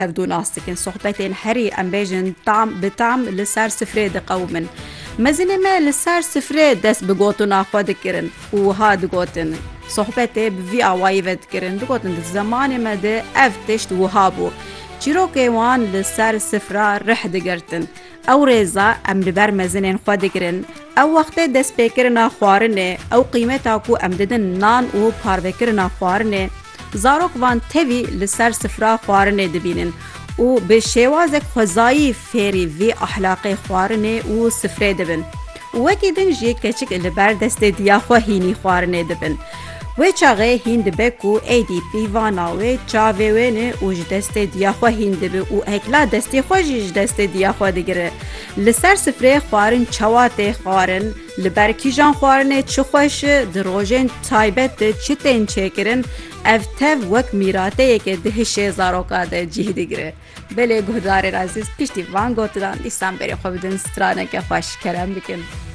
هفدو ناستكن صحبتين هري أمبيجن بطعم لسر سفري دقومن مزنه ما لسر سفري دست بگوتن آخوا دکرن و ها دگوتن صحبته بوی آوائی ود کرن دگوتن زمان ما ده افتشت و ها بو چیروکی وان لسر سفرا رح دگرتن او ریزا ام لبر مزنین خوا دگرن او وقت دست بکرنا خوارنه او قیمتا کو ام ددن نان و پار بکرنا خوارنه زاروک وان تیوی لسر سفرا خوارنه دبینن و به شوازک خوزایی فیری وی احلاق خوارنه و سفره دبن وکی دن جی کچک لبر دست دیا خوا هینی خوارنه دبن و چاغه هند بکو ایدی پیوانا و چاوه ونه اوج دست دیا خوا هند به او اکلا دستی خوشیش دست دیا خوا دگره لسر سفره خوارن چوات خوارن لبرکی جان خوارنه چه خوش دروژن تایبت چتین چکرن افتو وک میراته که ده 6000 کاده جی دگره بله گهدار عزیز پیشتی وان گوتدان دیسان بری خوب دن سترانه که خوش کرم بکن